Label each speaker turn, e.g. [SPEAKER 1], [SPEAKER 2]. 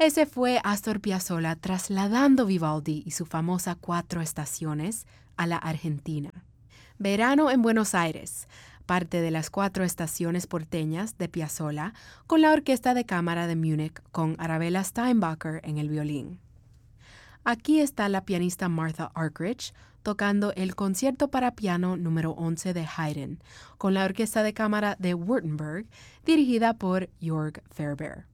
[SPEAKER 1] Ese fue Astor Piazzolla trasladando Vivaldi y su famosa Cuatro Estaciones a la Argentina. Verano en Buenos Aires, parte de las Cuatro Estaciones porteñas de Piazzolla con la Orquesta de Cámara de Múnich con Arabella Steinbacher en el violín. Aquí está la pianista Martha Argerich tocando el Concierto para piano número 11 de Haydn con la Orquesta de Cámara de Württemberg dirigida por Jörg Ferber.